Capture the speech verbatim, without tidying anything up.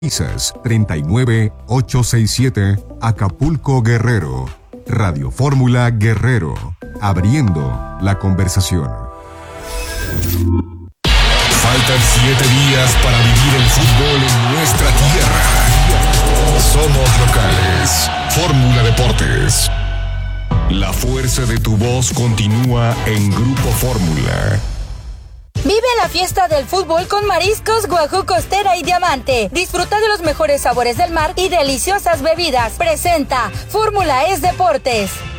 treinta y nueve ochocientos sesenta y siete, Acapulco, Guerrero. Radio Fórmula Guerrero, abriendo la conversación. Faltan siete días para vivir el fútbol en nuestra tierra. Somos locales. Fórmula Deportes. La fuerza de tu voz continúa en Grupo Fórmula. Vive la fiesta del fútbol con Mariscos Guajú Costera y Diamante. Disfruta de los mejores sabores del mar y deliciosas bebidas. Presenta Fórmula es Deportes.